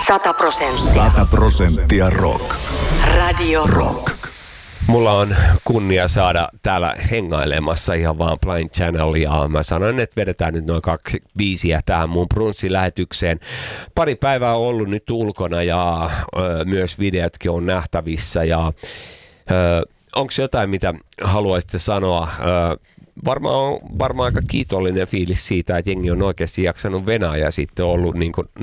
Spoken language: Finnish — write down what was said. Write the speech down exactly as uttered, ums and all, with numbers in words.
Sata prosenttia. Sata prosenttia rock. Radio Rock. Mulla on kunnia saada täällä hengailemassa ihan vaan Blind Channel ja mä sanoin, että vedetään nyt noin kaksi biisiä tähän mun brunssilähetykseen. Pari päivää on ollut nyt ulkona ja ö, myös videotkin on nähtävissä ja onko jotain, mitä haluaisitte sanoa? Ö, Varmaan on varmaan aika kiitollinen fiilis siitä, että jengi on oikeasti jaksanut venää ja sitten ollut niin kuin